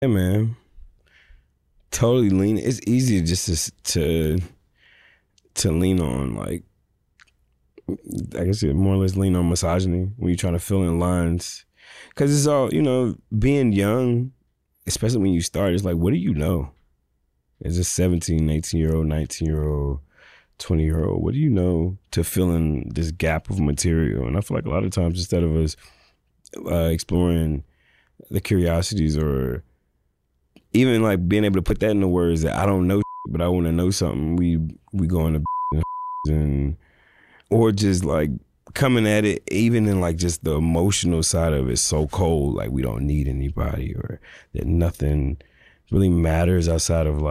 Hey man, totally lean. It's easier just to lean on, like, I guess it more or less lean on misogyny when you're trying to fill in lines, because it's all, being young, especially when you start. It's like, what do you know? As a 17, 18-year-old, 19-year-old, 20-year-old, what do you know to fill in this gap of material? And I feel like a lot of times, instead of us exploring the curiosities, or even like being able to put that into words that I don't know, but I want to know something, we go into and or just like coming at it, even in like just the emotional side of it, so cold, like we don't need anybody, or that nothing really matters outside of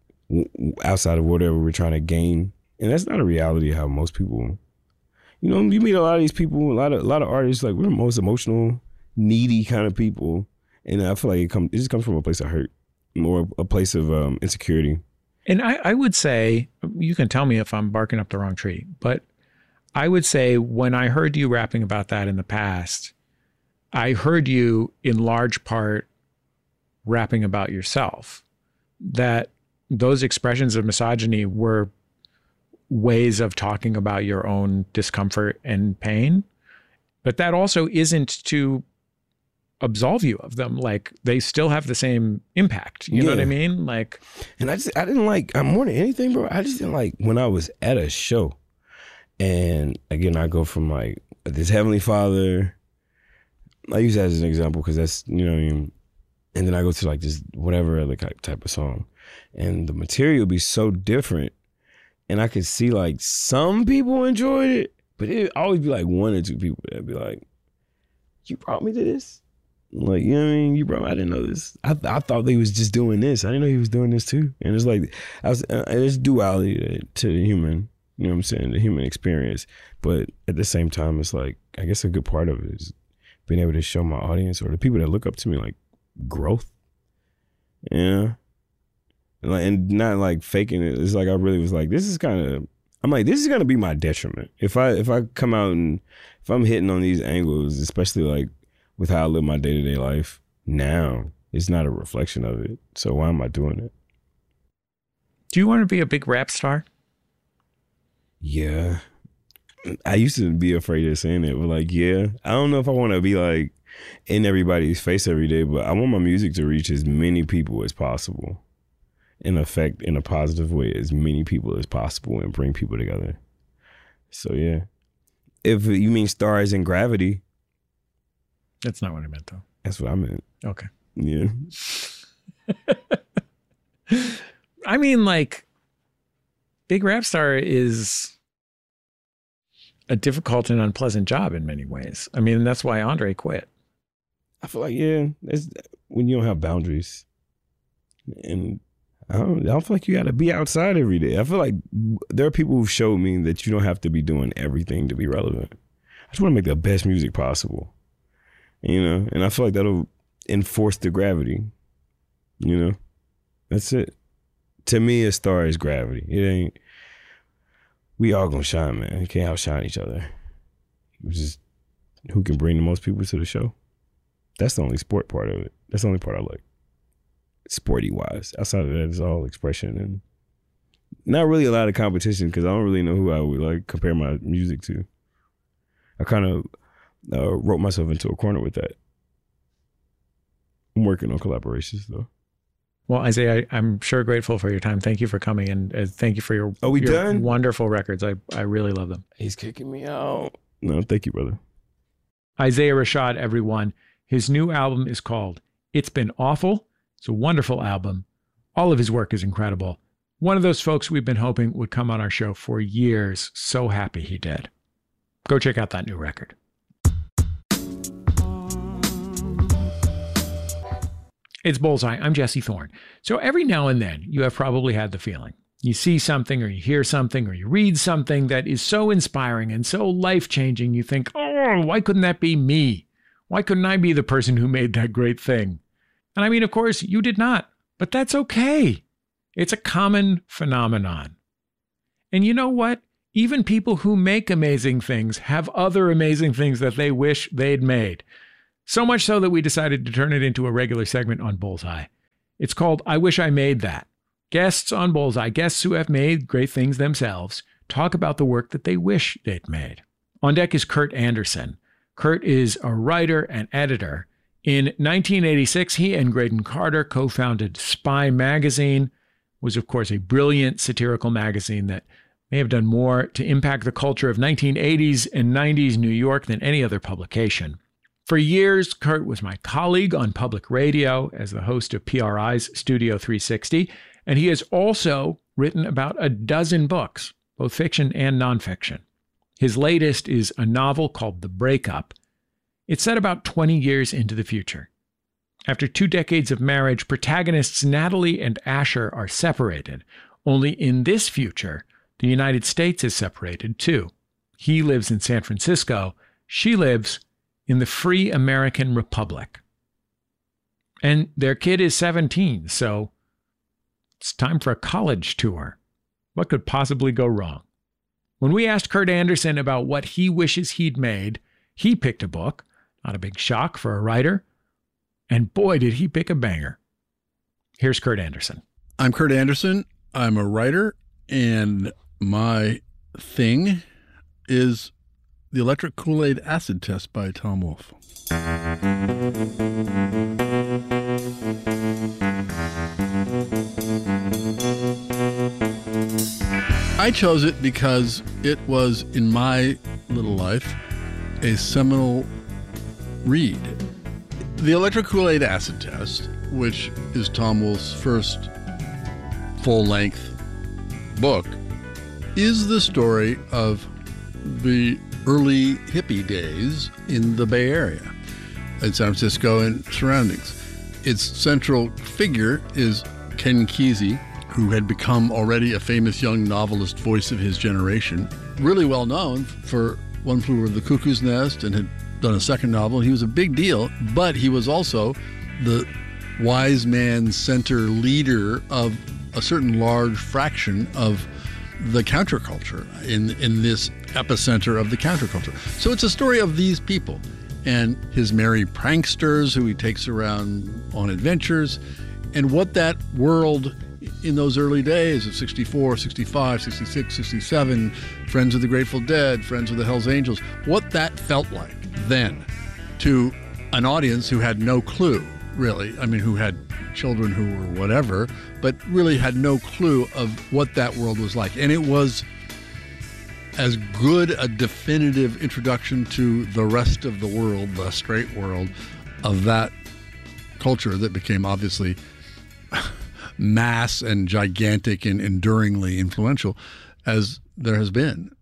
whatever we're trying to gain. And that's not a reality of how most people, you meet a lot of these people, a lot of artists, like we're the most emotional, needy kind of people. And I feel like it just comes from a place of hurt, more a place of insecurity. And I would say, you can tell me if I'm barking up the wrong tree, but I would say when I heard you rapping about that in the past, I heard you in large part rapping about yourself, that those expressions of misogyny were ways of talking about your own discomfort and pain. But that also isn't to absolve you of them. Like, they still have the same impact. You know what I mean? Like, and I didn't like, more than anything, bro, I just didn't like when I was at a show. And again, I go from like this Heavenly Father, I use that as an example because that's, what I mean? And then I go to like this whatever other type of song, and the material be so different. And I could see like some people enjoyed it, but it always be like one or two people that'd be like, you brought me to this? Like, you know what I mean? I didn't know this. I thought they was just doing this. I didn't know he was doing this too. And it's like, there's duality to the human, you know what I'm saying? The human experience. But at the same time, it's like, I guess a good part of it is being able to show my audience or the people that look up to me like growth. Yeah. And not like faking it. It's like, I really was like, this is going to be my detriment. If I come out and if I'm hitting on these angles, especially like with how I live my day-to-day life now, it's not a reflection of it. So why am I doing it? Do you want to be a big rap star? Yeah. I used to be afraid of saying it, but like, yeah. I don't know if I want to be like in everybody's face every day, but I want my music to reach as many people as possible and affect in a positive way as many people as possible and bring people together. So yeah. If you mean stars in gravity. That's not what I meant though. That's what I meant. Okay. Yeah. I mean, like, big rap star is a difficult and unpleasant job in many ways. I mean, that's why Andre quit. I feel like, yeah, it's when you don't have boundaries. And I don't feel like you got to be outside every day. I feel like there are people who've showed me that you don't have to be doing everything to be relevant. I just want to make the best music possible, and I feel like that'll enforce the gravity, That's it. To me, a star is gravity. It ain't, we all gonna shine, man. You can't outshine each other. It's just who can bring the most people to the show. That's the only sport part of it. That's the only part I like. Sporty wise. Outside of that, it's all expression and not really a lot of competition because I don't really know who I would like compare my music to. I kind of wrote myself into a corner with that. I'm working on collaborations though. Well, Isaiah, I'm sure grateful for your time. Thank you for coming and thank you for your, done? Wonderful records. I really love them. He's kicking me out. No, thank you, brother. Isaiah Rashad, everyone. His new album is called It's Been Awful. It's a wonderful album. All of his work is incredible. One of those folks we've been hoping would come on our show for years. So happy he did. Go check out that new record. It's Bullseye. I'm Jesse Thorne. So every now and then you have probably had the feeling. You see something or you hear something or you read something that is so inspiring and so life-changing you think, oh, why couldn't that be me? Why couldn't I be the person who made that great thing? And I mean, of course, you did not, but that's okay. It's a common phenomenon. And you know what? Even people who make amazing things have other amazing things that they wish they'd made. So much so that we decided to turn it into a regular segment on Bullseye. It's called I Wish I Made That. Guests on Bullseye, guests who have made great things themselves, talk about the work that they wish they'd made. On deck is Kurt Andersen. Kurt is a writer and editor. In 1986, he and Graydon Carter co-founded Spy Magazine. It was, of course, a brilliant satirical magazine that may have done more to impact the culture of 1980s and 90s New York than any other publication. For years, Kurt was my colleague on public radio as the host of PRI's Studio 360, and he has also written about a dozen books, both fiction and nonfiction. His latest is a novel called The Breakup. It's set about 20 years into the future. After 2 decades of marriage, protagonists Natalie and Asher are separated. Only in this future, the United States is separated too. He lives in San Francisco. She lives in the free American Republic. And their kid is 17, so it's time for a college tour. What could possibly go wrong? When we asked Kurt Andersen about what he wishes he'd made, he picked a book. Not a big shock for a writer. And boy, did he pick a banger. Here's Kurt Andersen. I'm Kurt Andersen. I'm a writer, and my thing is The Electric Kool-Aid Acid Test by Tom Wolfe. I chose it because it was, in my little life, a seminal read. The Electric Kool-Aid Acid Test, which is Tom Wolfe's first full-length book, is the story of the early hippie days in the Bay Area, in San Francisco and surroundings. Its central figure is Ken Kesey, who had become already a famous young novelist voice of his generation, really well known for One Flew Over the Cuckoo's Nest, and had done a second novel. He was a big deal, but he was also the wise man center leader of a certain large fraction of the counterculture in this epicenter of the counterculture. So it's a story of these people and his merry pranksters who he takes around on adventures, and what that world in those early days of 64, 65, 66, 67, Friends of the Grateful Dead, Friends of the Hells Angels, what that felt like then to an audience who had no clue, really. I mean, who had children who were whatever, but really had no clue of what that world was like. And it was as good a definitive introduction to the rest of the world, the straight world, of that culture that became obviously mass and gigantic and enduringly influential as there has been.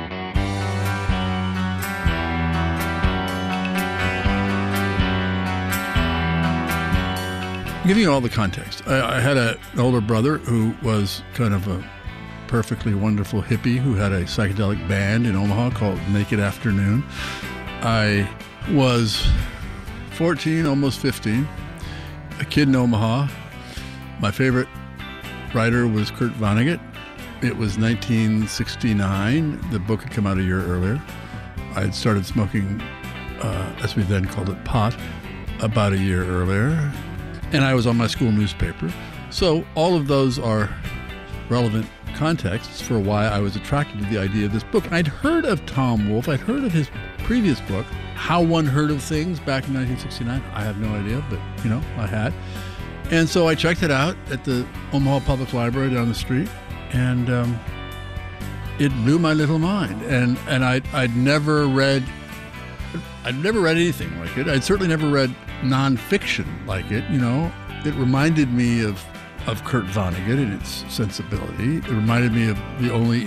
Giving you all the context, I had an older brother who was kind of a perfectly wonderful hippie who had a psychedelic band in Omaha called Naked Afternoon. I was 14, almost 15, a kid in Omaha. My favorite writer was Kurt Vonnegut. It was 1969. The book had come out a year earlier. I had started smoking, as we then called it, pot, about a year earlier. And I was on my school newspaper. So all of those are relevant contexts for why I was attracted to the idea of this book. I'd heard of Tom Wolfe. I'd heard of his previous book, How One Heard of Things, back in 1969. I have no idea, but, I had. And so I checked it out at the Omaha Public Library down the street, and it blew my little mind. And I'd never read anything like it. I'd certainly never read nonfiction like it. It reminded me of Kurt Vonnegut in its sensibility. It reminded me of the only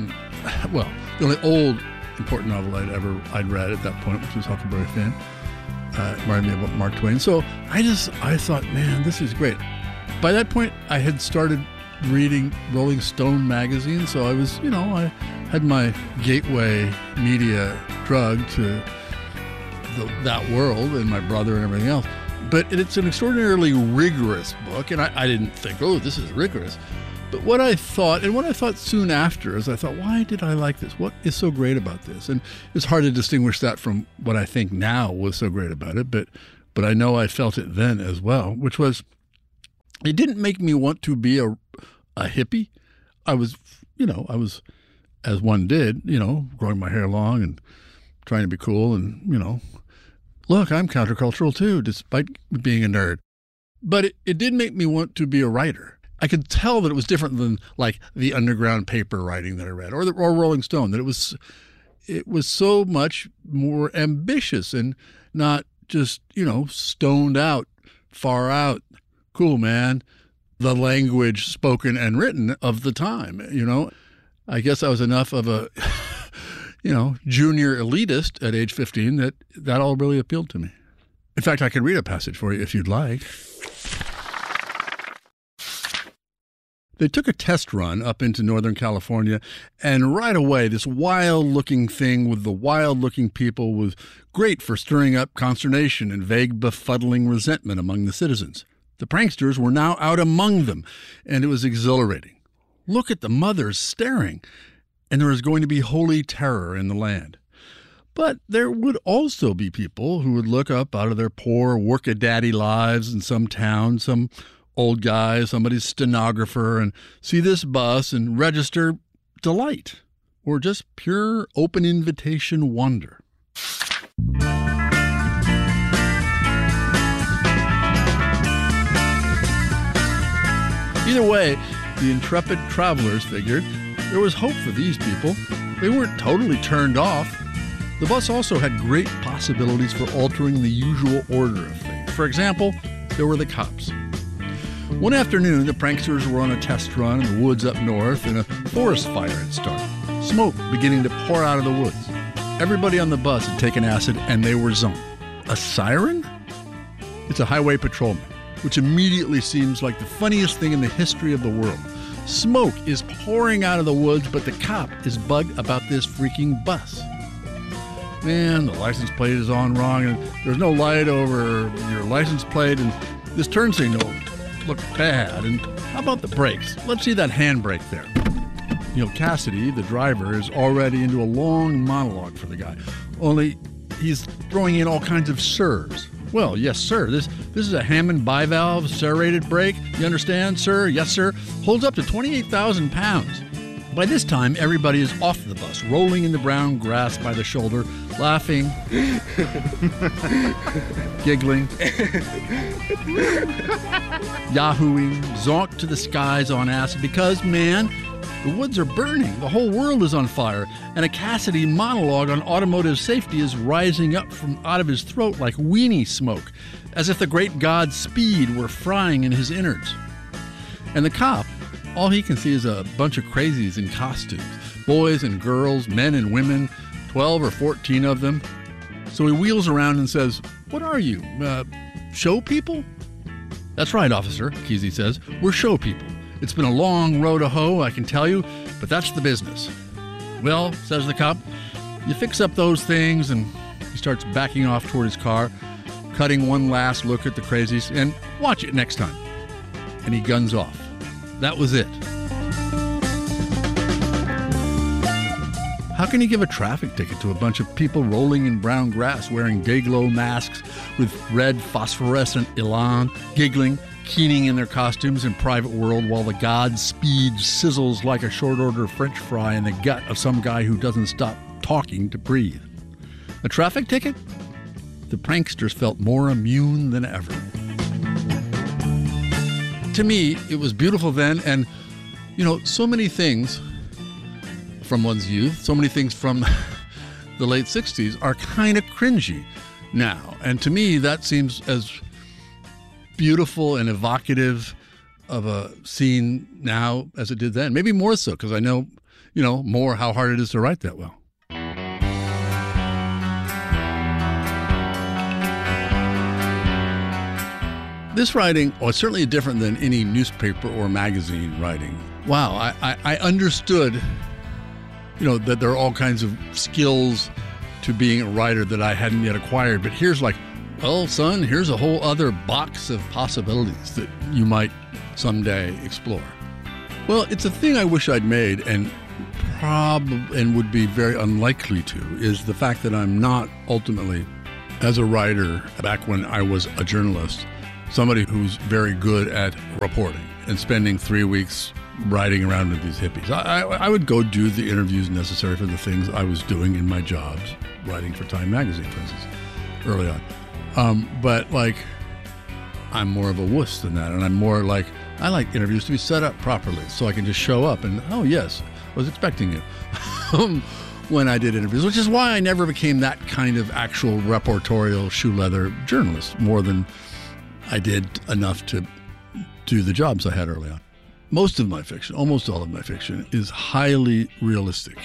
old important novel I'd read at that point, which was Huckleberry Finn. It reminded me of Mark Twain. So I thought, man, this is great. By that point, I had started reading Rolling Stone magazine, so I was, I had my gateway media drug to that world and my brother and everything else. But it's an extraordinarily rigorous book, and I didn't think, oh, this is rigorous. But what I thought soon after is I thought, why did I like this? What is so great about this? And it's hard to distinguish that from what I think now was so great about it, but I know I felt it then as well, which was It didn't make me want to be a hippie. I was, as one did, growing my hair long and trying to be cool and, look, I'm countercultural too, despite being a nerd. But it did make me want to be a writer. I could tell that it was different than like the underground paper writing that I read or Rolling Stone, that it was so much more ambitious and not just, stoned out, far out, cool, man, the language spoken and written of the time, I guess I was enough of a, junior elitist at age 15 that all really appealed to me. In fact, I can read a passage for you if you'd like. They took a test run up into Northern California, and right away, this wild-looking thing with the wild-looking people was great for stirring up consternation and vague befuddling resentment among the citizens. The pranksters were now out among them, and it was exhilarating. Look at the mothers staring, and there was going to be holy terror in the land. But there would also be people who would look up out of their poor work-a-daddy lives in some town, some old guy, somebody's stenographer, and see this bus and register delight or just pure open invitation wonder. Either way, the intrepid travelers figured there was hope for these people. They weren't totally turned off. The bus also had great possibilities for altering the usual order of things. For example, there were the cops. One afternoon, the pranksters were on a test run in the woods up north, and a forest fire had started. Smoke beginning to pour out of the woods. Everybody on the bus had taken acid, and they were zoned. A siren? It's a highway patrolman, which immediately seems like the funniest thing in the history of the world. Smoke is pouring out of the woods, but the cop is bugged about this freaking bus. Man, the license plate is on wrong, and there's no light over your license plate, and this turn signal look bad. And how about the brakes? Let's see that handbrake there. Cassidy, the driver, is already into a long monologue for the guy. Only he's throwing in all kinds of sirs. Well, yes, sir. This is a Hammond bivalve serrated brake. You understand, sir? Yes, sir. Holds up to 28,000 pounds. By this time, everybody is off the bus, rolling in the brown grass by the shoulder, laughing, giggling, yahooing, zonked to the skies on acid because, man, the woods are burning, the whole world is on fire, and a Cassidy monologue on automotive safety is rising up from out of his throat like weenie smoke, as if the great god Speed were frying in his innards. And the cop, all he can see is a bunch of crazies in costumes, boys and girls, men and women, 12 or 14 of them. So he wheels around and says, "What are you, show people?" "That's right, officer," Kesey says. "We're show people. It's been a long row to hoe, I can tell you, but that's the business." "Well," says the cop, "you fix up those things," and he starts backing off toward his car, cutting one last look at the crazies, "and watch it next time." And he guns off. That was it. How can you give a traffic ticket to a bunch of people rolling in brown grass wearing day-glow masks with red phosphorescent elan, giggling, keening in their costumes in private world while the god Speed sizzles like a short-order French fry in the gut of some guy who doesn't stop talking to breathe? A traffic ticket? The pranksters felt more immune than ever. To me, it was beautiful then, and, so many things from one's youth, so many things from the late 60s are kind of cringy now. And to me, that seems as beautiful and evocative of a scene now as it did then. Maybe more so, because I know, more how hard it is to write that well. This writing was certainly different than any newspaper or magazine writing. Wow, I understood, that there are all kinds of skills to being a writer that I hadn't yet acquired. But here's well, son, here's a whole other box of possibilities that you might someday explore. Well, it's a thing I wish I'd made and would be very unlikely to, is the fact that I'm not ultimately, as a writer, back when I was a journalist, somebody who's very good at reporting and spending 3 weeks riding around with these hippies. I would go do the interviews necessary for the things I was doing in my jobs, writing for Time Magazine, for instance, early on. But like, I'm more of a wuss than that, and I'm more like, I like interviews to be set up properly so I can just show up and, oh yes, I was expecting you when I did interviews, which is why I never became that kind of actual reportorial shoe leather journalist, more than I did enough to do the jobs I had early on. Most of my fiction, almost all of my fiction, is highly realistic.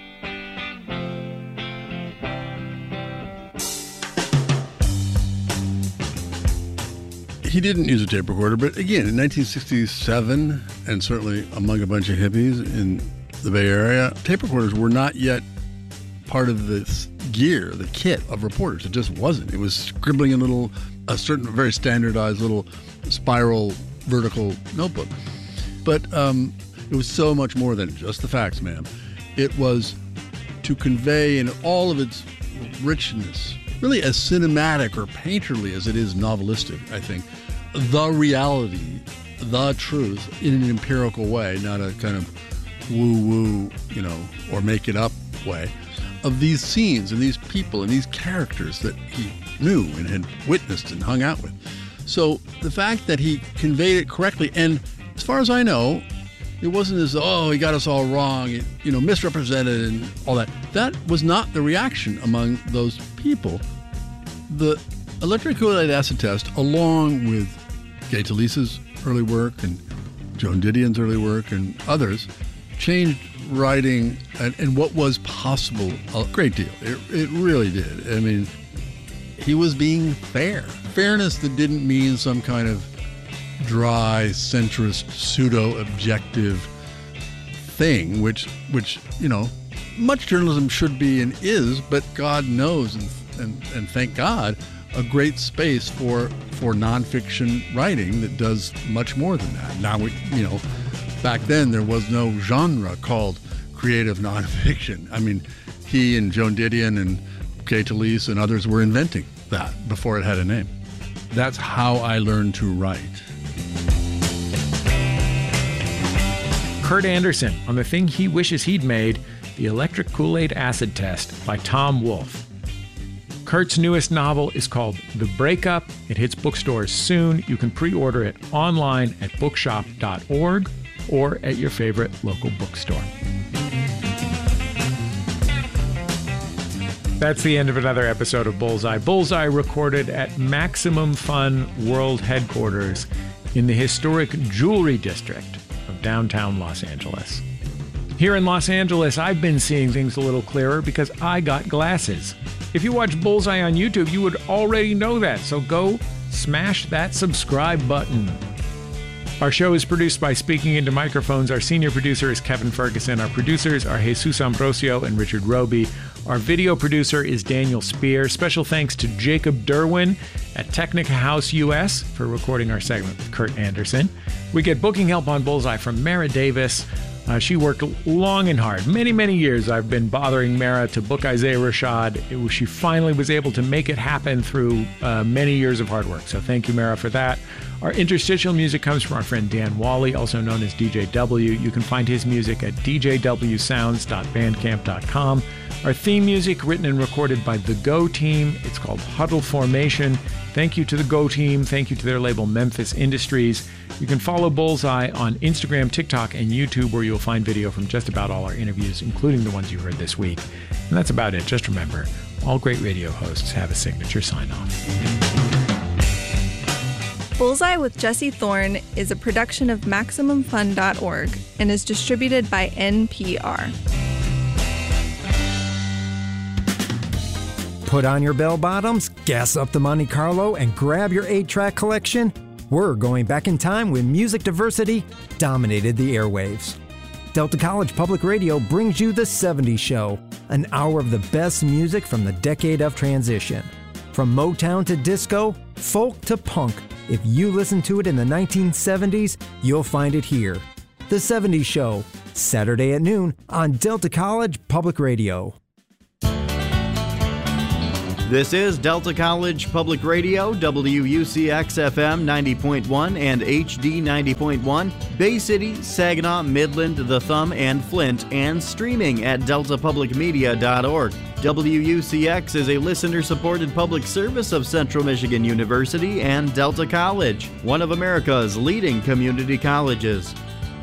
He didn't use a tape recorder, but again, in 1967, and certainly among a bunch of hippies in the Bay Area, tape recorders were not yet part of this gear, the kit of reporters. It just wasn't. It was scribbling in a certain very standardized little spiral vertical notebook. But it was so much more than just the facts, ma'am. It was to convey in all of its richness, really as cinematic or painterly as it is novelistic, I think, the reality, the truth in an empirical way, not a kind of woo-woo, or make it up way, of these scenes and these people and these characters that he knew and had witnessed and hung out with. So the fact that he conveyed it correctly, and as far as I know, it wasn't as, he got us all wrong, misrepresented and all that. That was not the reaction among those people. The Electric Kool-Aid Acid Test, along with Gay Talese's early work and Joan Didion's early work and others, changed writing and what was possible a great deal. It really did. I mean, he was being fair. Fairness that didn't mean some kind of dry, centrist, pseudo-objective thing, which much journalism should be and is, but God knows, and thank God, a great space for nonfiction writing that does much more than that. Now, back then there was no genre called creative nonfiction. I mean, he and Joan Didion and Gay Talese and others were inventing that before it had a name. That's how I learned to write. Kurt Andersen on the thing he wishes he'd made, The Electric Kool-Aid Acid Test by Tom Wolfe. Kurt's newest novel is called The Breakup. It hits bookstores soon. You can pre-order it online at bookshop.org or at your favorite local bookstore. That's the end of another episode of Bullseye. Bullseye recorded at Maximum Fun World Headquarters in the historic Jewelry District of downtown Los Angeles. Here in Los Angeles, I've been seeing things a little clearer because I got glasses. If you watch Bullseye on YouTube, you would already know that, so go smash that subscribe button. Our show is produced by Speaking Into Microphones. Our senior producer is Kevin Ferguson. Our producers are Jesus Ambrosio and Richard Roby. Our video producer is Daniel Spear. Special thanks to Jacob Derwin at Technica House US for recording our segment with Kurt Andersen. We get booking help on Bullseye from Mara Davis. She worked long and hard. Many, many years I've been bothering Mara to book Isaiah Rashad. She finally was able to make it happen through many years of hard work. So thank you, Mara, for that. Our interstitial music comes from our friend Dan Wally, also known as DJ W. You can find his music at djwsounds.bandcamp.com. Our theme music, written and recorded by the Go Team. It's called Huddle Formation. Thank you to the Go Team. Thank you to their label Memphis Industries. You can follow Bullseye on Instagram, TikTok, and YouTube, where you'll find video from just about all our interviews, including the ones you heard this week. And that's about it. Just remember, all great radio hosts have a signature sign-off. Bullseye with Jesse Thorne is a production of MaximumFun.org and is distributed by NPR. Put on your bell bottoms, gas up the Monte Carlo, and grab your 8-track collection. We're going back in time when music diversity dominated the airwaves. Delta College Public Radio brings you The 70s Show, an hour of the best music from the decade of transition. From Motown to disco, folk to punk, if you listen to it in the 1970s, you'll find it here. The 70s Show, Saturday at noon on Delta College Public Radio. This is Delta College Public Radio, WUCX-FM 90.1 and HD 90.1, Bay City, Saginaw, Midland, The Thumb, and Flint, and streaming at deltapublicmedia.org. WUCX is a listener-supported public service of Central Michigan University and Delta College, one of America's leading community colleges.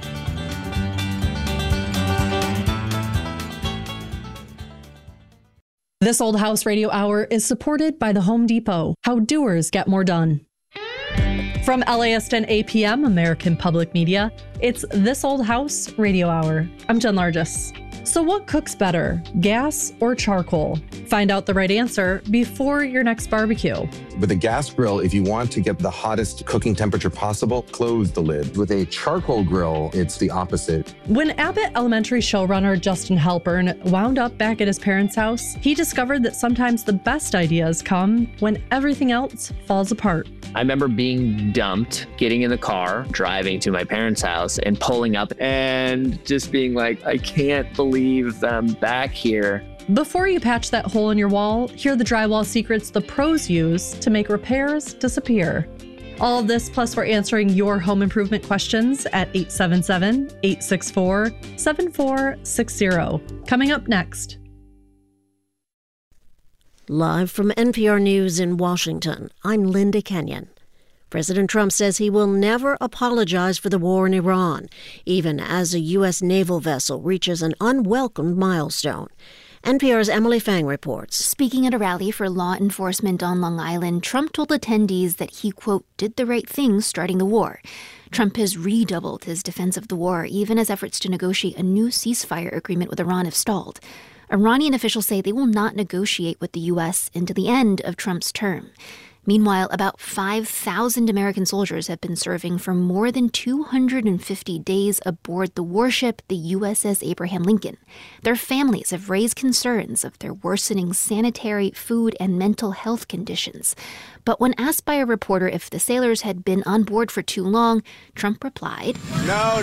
This Old House Radio Hour is supported by the Home Depot. How doers get more done. From LAist and APM, American Public Media, it's This Old House Radio Hour. I'm Jen Largis. So what cooks better, gas or charcoal? Find out the right answer before your next barbecue. With a gas grill, if you want to get the hottest cooking temperature possible, close the lid. With a charcoal grill, it's the opposite. When Abbott Elementary showrunner Justin Halpern wound up back at his parents' house, he discovered that sometimes the best ideas come when everything else falls apart. I remember being dumped, getting in the car, driving to my parents' house and pulling up and just being like, I can't believe I'm back here. Before you patch that hole in your wall, hear the drywall secrets the pros use to make repairs disappear. All of this, plus we're answering your home improvement questions at 877-864-7460. Coming up next. Live from NPR News in Washington, I'm Linda Kenyon. President Trump says he will never apologize for the war in Iran, even as a U.S. naval vessel reaches an unwelcomed milestone. NPR's Emily Fang reports. Speaking at a rally for law enforcement on Long Island, Trump told attendees that he, quote, did the right thing starting the war. Trump has redoubled his defense of the war, even as efforts to negotiate a new ceasefire agreement with Iran have stalled. Iranian officials say they will not negotiate with the U.S. until the end of Trump's term. Meanwhile, about 5,000 American soldiers have been serving for more than 250 days aboard the warship, the USS Abraham Lincoln. Their families have raised concerns of their worsening sanitary, food, and mental health conditions. But when asked by a reporter if the sailors had been on board for too long, Trump replied, No.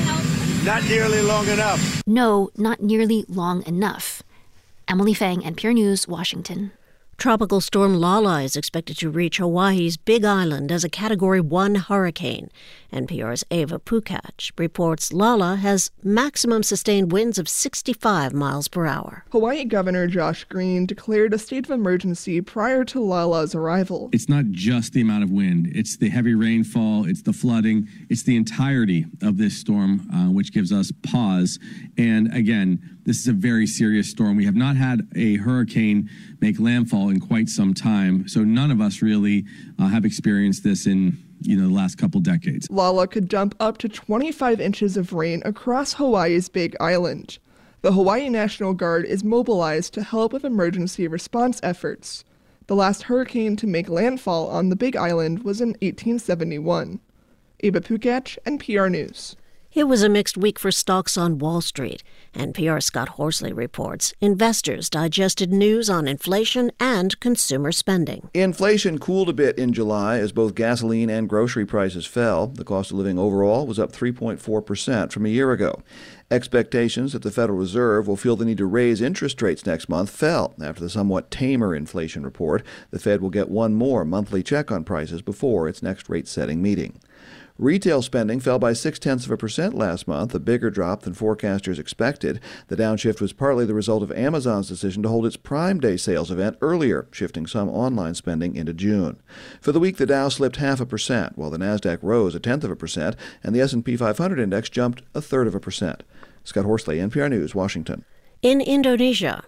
Not nearly long enough. No, not nearly long enough. Emily Fang, NPR News, Washington. Tropical storm Lala is expected to reach Hawaii's Big Island as a Category 1 hurricane. NPR's Ava Pukach reports Lala has maximum sustained winds of 65 miles per hour. Hawaii Governor Josh Green declared a state of emergency prior to Lala's arrival. It's not just the amount of wind. It's the heavy rainfall. It's the flooding. It's the entirety of this storm, which gives us pause. And again, this is a very serious storm. We have not had a hurricane make landfall in quite some time. So none of us really have experienced this in the last couple decades. Lala could dump up to 25 inches of rain across Hawaii's Big Island. The Hawaii National Guard is mobilized to help with emergency response efforts. The last hurricane to make landfall on the Big Island was in 1871. Ava Pukach, NPR News. It was a mixed week for stocks on Wall Street. NPR's Scott Horsley reports investors digested news on inflation and consumer spending. Inflation cooled a bit in July as both gasoline and grocery prices fell. The cost of living overall was up 3.4% from a year ago. Expectations that the Federal Reserve will feel the need to raise interest rates next month fell after the somewhat tamer inflation report. The Fed will get one more monthly check on prices before its next rate-setting meeting. Retail spending fell by 0.6% last month, a bigger drop than forecasters expected. The downshift was partly the result of Amazon's decision to hold its Prime Day sales event earlier, shifting some online spending into June. For the week, the Dow slipped 0.5%, while the Nasdaq rose 0.1%, and the S&P 500 index jumped 0.33%. Scott Horsley, NPR News, Washington. In Indonesia,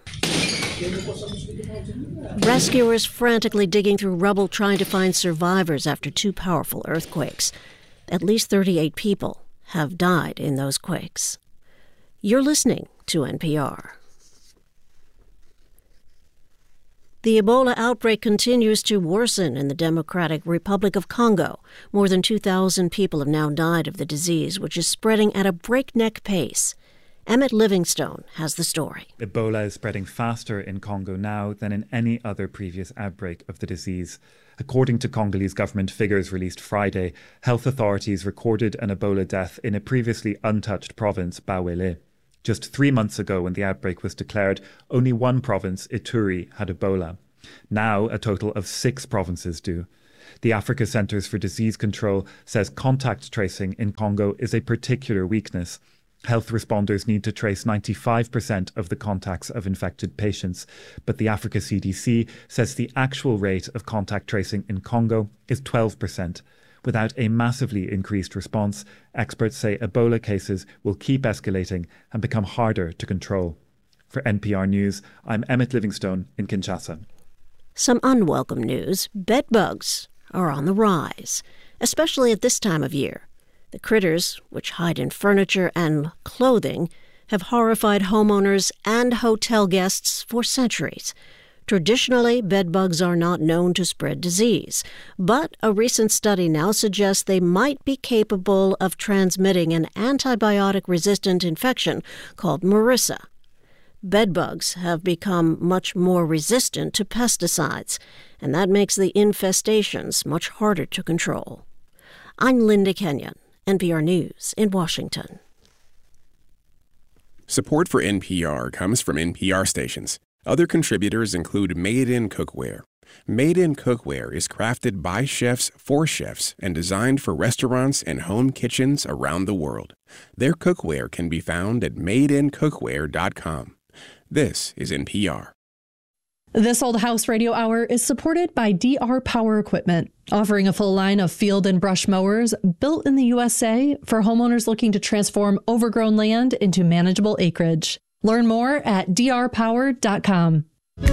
rescuers frantically digging through rubble trying to find survivors after two powerful earthquakes. At least 38 people have died in those quakes. You're listening to NPR. The Ebola outbreak continues to worsen in the Democratic Republic of Congo. More than 2,000 people have now died of the disease, which is spreading at a breakneck pace. Emmett Livingstone has the story. Ebola is spreading faster in Congo now than in any other previous outbreak of the disease. According to Congolese government figures released Friday, health authorities recorded an Ebola death in a previously untouched province, Bawele. Just 3 months ago, when the outbreak was declared, only one province, Ituri, had Ebola. Now, a total of 6 provinces do. The Africa Centers for Disease Control says contact tracing in Congo is a particular weakness. Health responders need to trace 95% of the contacts of infected patients, but the Africa CDC says the actual rate of contact tracing in Congo is 12%. Without a massively increased response, experts say Ebola cases will keep escalating and become harder to control. For NPR News, I'm Emmett Livingstone in Kinshasa. Some unwelcome news: bed bugs are on the rise, especially at this time of year. The critters, which hide in furniture and clothing, have horrified homeowners and hotel guests for centuries. Traditionally, bed bugs are not known to spread disease, but a recent study now suggests they might be capable of transmitting an antibiotic-resistant infection called MRSA. Bedbugs have become much more resistant to pesticides, and that makes the infestations much harder to control. I'm Linda Kenyon, NPR News in Washington. Support for NPR comes from NPR stations. Other contributors include Made in Cookware. Made in Cookware is crafted by chefs for chefs and designed for restaurants and home kitchens around the world. Their cookware can be found at madeincookware.com. This is NPR. This Old House Radio Hour is supported by DR Power Equipment, offering a full line of field and brush mowers built in the USA for homeowners looking to transform overgrown land into manageable acreage. Learn more at drpower.com.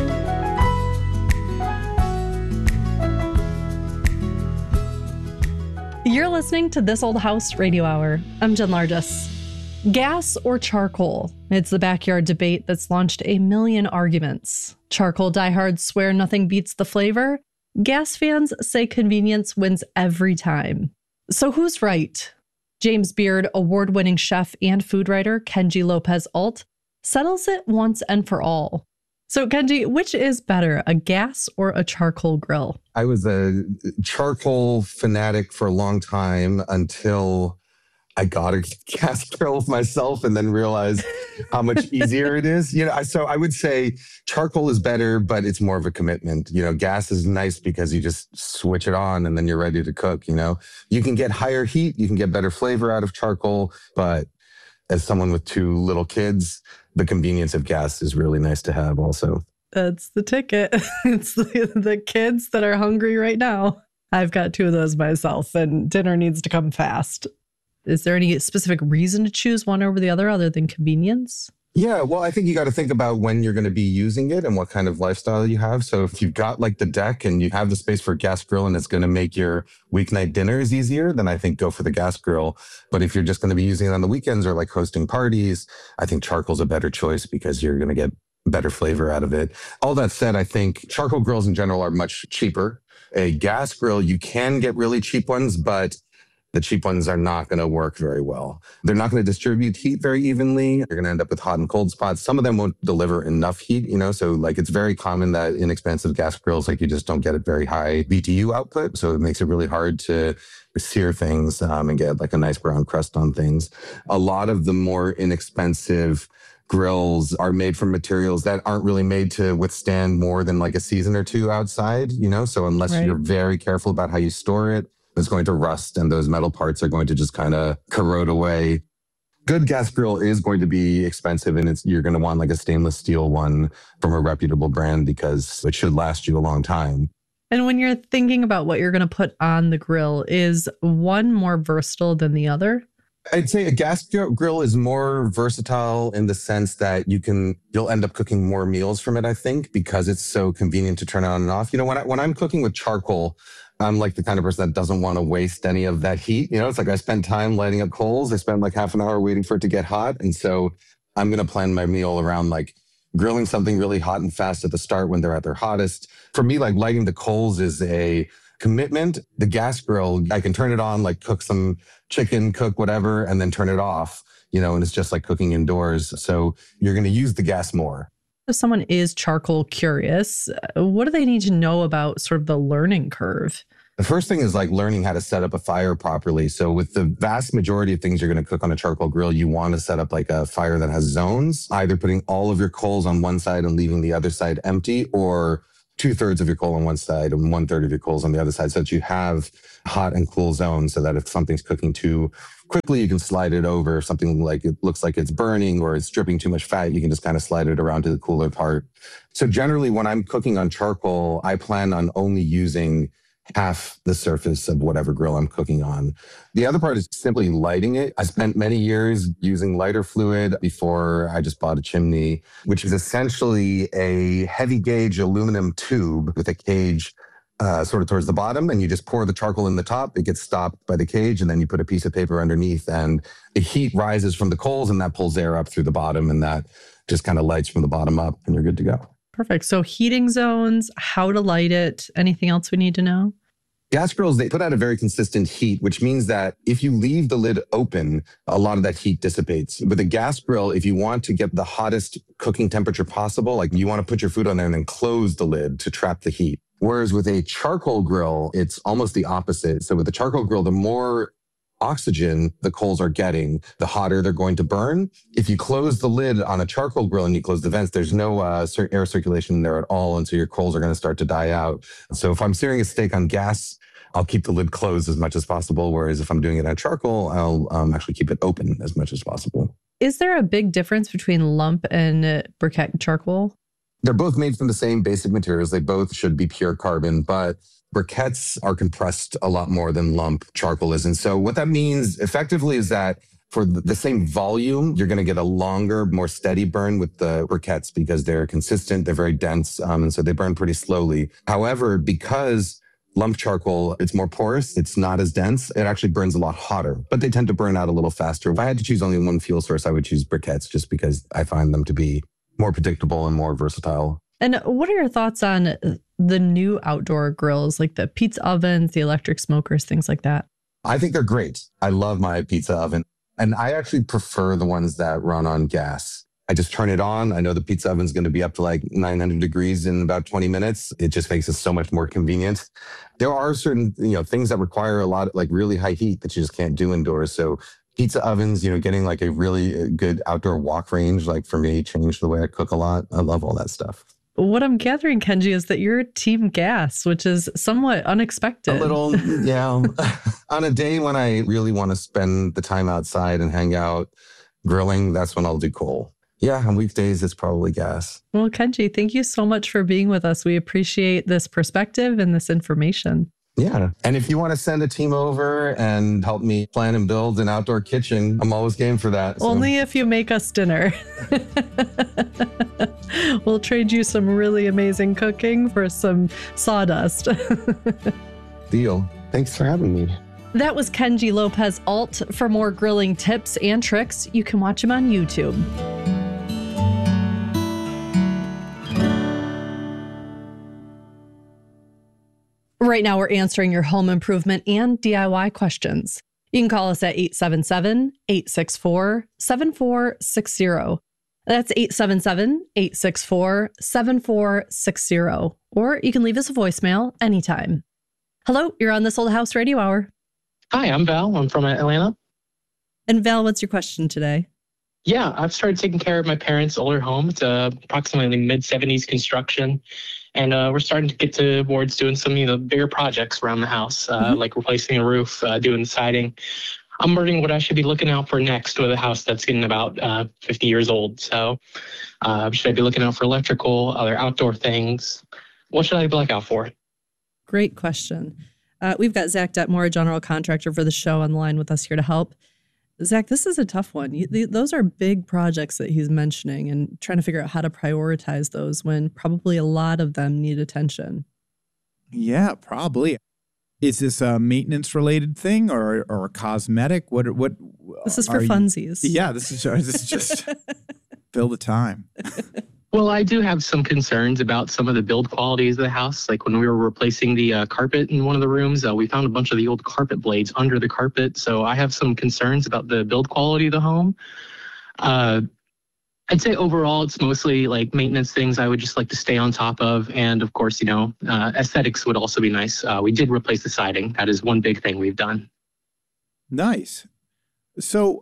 You're listening to This Old House Radio Hour. I'm Jen Largis. Gas or charcoal? It's the backyard debate that's launched a million arguments. Charcoal diehards swear nothing beats the flavor. Gas fans say convenience wins every time. So who's right? James Beard award-winning chef and food writer Kenji Lopez-Alt settles it once and for all. So Kenji, which is better, a gas or a charcoal grill? I was a charcoal fanatic for a long time until I got a gas grill myself and then realized how much easier it is. So I would say charcoal is better, but it's more of a commitment. Gas is nice because you just switch it on and then you're ready to cook. You can get higher heat, you can get better flavor out of charcoal, but as someone with 2 little kids, the convenience of gas is really nice to have also. That's the ticket. It's the kids that are hungry right now. I've got 2 of those myself, and dinner needs to come fast. Is there any specific reason to choose one over the other than convenience? Yeah, well, I think you got to think about when you're going to be using it and what kind of lifestyle you have. So if you've got like the deck and you have the space for a gas grill and it's going to make your weeknight dinners easier, then I think go for the gas grill. But if you're just going to be using it on the weekends or like hosting parties, I think charcoal's a better choice because you're going to get better flavor out of it. All that said, I think charcoal grills in general are much cheaper. A gas grill, you can get really cheap ones, but the cheap ones are not going to work very well. They're not going to distribute heat very evenly. You're going to end up with hot and cold spots. Some of them won't deliver enough heat, so like it's very common that inexpensive gas grills, like you just don't get a very high BTU output. So it makes it really hard to sear things and get like a nice brown crust on things. A lot of the more inexpensive grills are made from materials that aren't really made to withstand more than like a season or 2 outside, so unless you're very careful about how you store it, it's going to rust and those metal parts are going to just kind of corrode away. Good gas grill is going to be expensive and you're going to want like a stainless steel one from a reputable brand because it should last you a long time. And when you're thinking about what you're going to put on the grill, is one more versatile than the other? I'd say a gas grill is more versatile in the sense that you'll end up cooking more meals from it, I think, because it's so convenient to turn on and off. When I'm cooking with charcoal, I'm like the kind of person that doesn't want to waste any of that heat. It's like I spend time lighting up coals. I spend like half an hour waiting for it to get hot. And so I'm going to plan my meal around like grilling something really hot and fast at the start when they're at their hottest. For me, like lighting the coals is a commitment. The gas grill, I can turn it on, like cook some chicken, cook whatever, and then turn it off, and it's just like cooking indoors. So you're going to use the gas more. If someone is charcoal curious, what do they need to know about sort of the learning curve? The first thing is like learning how to set up a fire properly. So with the vast majority of things you're going to cook on a charcoal grill, you want to set up like a fire that has zones, either putting all of your coals on one side and leaving the other side empty, or 2/3 of your coal on one side and 1/3 of your coals on the other side, so that you have hot and cool zones, so that if something's cooking too quickly, you can slide it over. If something like it looks like it's burning or it's dripping too much fat, you can just kind of slide it around to the cooler part. So generally, when I'm cooking on charcoal, I plan on only using half the surface of whatever grill I'm cooking on. The other part is simply lighting it. I spent many years using lighter fluid before I just bought a chimney, which is essentially a heavy gauge aluminum tube with a cage sort of towards the bottom, and you just pour the charcoal in the top. It gets stopped by the cage, and then you put a piece of paper underneath, and the heat rises from the coals, and that pulls air up through the bottom, and that just kind of lights from the bottom up, and you're good to go. Perfect. So heating zones, how to light it, anything else we need to know? Gas grills, they put out a very consistent heat, which means that if you leave the lid open, a lot of that heat dissipates. With a gas grill, if you want to get the hottest cooking temperature possible, like you want to put your food on there and then close the lid to trap the heat. Whereas with a charcoal grill, it's almost the opposite. So with a charcoal grill, the more oxygen the coals are getting, the hotter they're going to burn. If you close the lid on a charcoal grill and you close the vents, there's no air circulation in there at all. And so your coals are going to start to die out. So if I'm searing a steak on gas, I'll keep the lid closed as much as possible. Whereas if I'm doing it on charcoal, I'll actually keep it open as much as possible. Is there a big difference between lump and briquette charcoal? They're both made from the same basic materials. They both should be pure carbon, but briquettes are compressed a lot more than lump charcoal is. And so what that means effectively is that for the same volume, you're going to get a longer, more steady burn with the briquettes because they're consistent, they're very dense, and so they burn pretty slowly. However, because lump charcoal, it's more porous, it's not as dense, it actually burns a lot hotter, but they tend to burn out a little faster. If I had to choose only one fuel source, I would choose briquettes just because I find them to be more predictable and more versatile. And what are your thoughts on the new outdoor grills, like the pizza ovens, the electric smokers, things like that? I think they're great. I love my pizza oven. And I actually prefer the ones that run on gas. I just turn it on. I know the pizza oven's going to be up to like 900 degrees in about 20 minutes. It just makes it so much more convenient. There are certain, things that require a lot of like really high heat that you just can't do indoors. So pizza ovens, getting like a really good outdoor walk range, like for me, changed the way I cook a lot. I love all that stuff. What I'm gathering, Kenji, is that you're team gas, which is somewhat unexpected. A little, yeah. On a day when I really want to spend the time outside and hang out grilling, that's when I'll do coal. Yeah, on weekdays, it's probably gas. Well, Kenji, thank you so much for being with us. We appreciate this perspective and this information. Yeah. And if you want to send a team over and help me plan and build an outdoor kitchen, I'm always game for that. So. Only if you make us dinner. We'll trade you some really amazing cooking for some sawdust. Deal. Thanks for having me. That was Kenji Lopez Alt. For more grilling tips and tricks, you can watch him on YouTube. Right now, we're answering your home improvement and DIY questions. You can call us at 877-864-7460. That's 877-864-7460. Or you can leave us a voicemail anytime. Hello, you're on This Old House Radio Hour. Hi, I'm Val. I'm from Atlanta. And Val, what's your question today? Yeah, I've started taking care of my parents' older home. It's approximately mid-70s construction. And we're starting to get towards doing some, bigger projects around the house, like replacing a roof, doing siding. I'm wondering what I should be looking out for next with a house that's getting about 50 years old. So should I be looking out for electrical, other outdoor things? What should I look out for? Great question. We've got Zach Detmore, general contractor for the show, on the line with us here to help. Zach, this is a tough one. Those are big projects that he's mentioning and trying to figure out how to prioritize those when probably a lot of them need attention. Yeah, probably. Is this a maintenance-related thing or a cosmetic? What? This is for funsies. Yeah, this is just fill the time. Well, I do have some concerns about some of the build qualities of the house. Like when we were replacing the carpet in one of the rooms, we found a bunch of the old carpet blades under the carpet. So I have some concerns about the build quality of the home. I'd say overall, it's mostly like maintenance things I would just like to stay on top of. And of course, aesthetics would also be nice. We did replace the siding. That is one big thing we've done. Nice. So